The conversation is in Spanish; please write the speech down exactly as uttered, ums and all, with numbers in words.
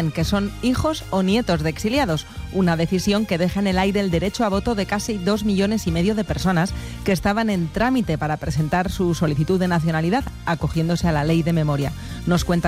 deciden que son hijos o nietos de exiliados, una decisión que deja en el aire el derecho a voto de casi dos millones y medio de personas que estaban en trámite para presentar su solicitud de nacionalidad, acogiéndose a la ley de memoria. Nos cuenta